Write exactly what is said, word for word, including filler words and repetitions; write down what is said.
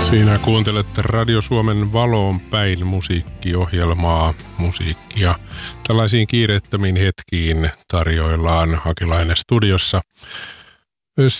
Siinä kuuntelet Radio Suomen Valoon päin musiikkiohjelmaa, musiikkia. Tällaisiin kiireettömiin hetkiin tarjoillaan Hakilainen studiossa.